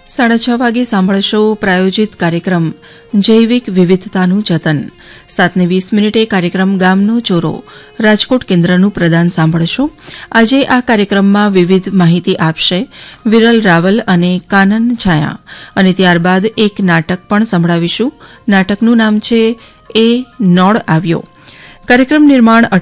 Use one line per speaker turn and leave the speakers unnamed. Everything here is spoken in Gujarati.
6:30 વાગે સાંભળશો પ્રાયોજિત કાર્યક્રમ જૈવિક વિવિધતાનું જતન. 7:20 કાર્યક્રમ ગામનો ચોરો રાજકોટ કેન્દ્રનું પ્રદાન સાંભળશો. આજે આ કાર્યક્રમમાં વિવિધ માહિતી આપશે વિરલ રાવલ અને કાનન છાયા. અને ત્યારબાદ એક નાટક પણ સંભળાવીશું. નાટકનું નામ છે એ નોડ આવ્યો. કાર્યક્રમ નિર્માણ